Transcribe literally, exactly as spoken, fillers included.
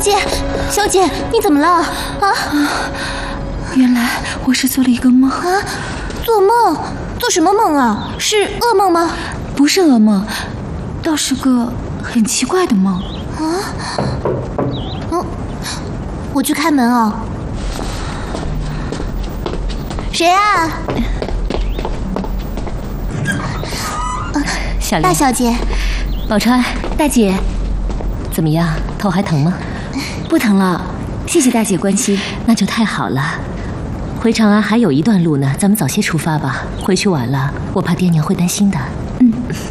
姐，小姐，你怎么了？啊？ 原来我是做了一个梦啊！做梦？做什么梦啊？是噩梦吗？ 不是噩梦，倒是个很奇怪的梦。 啊？嗯，我去开门啊。谁啊？ 小莲， 大小姐。 宝钏，大姐，怎么样？头还疼吗？ 不疼了，谢谢大姐关心。 那就太好了。回长安还有一段路呢，咱们早些出发吧。回去晚了，我怕爹娘会担心的。 嗯。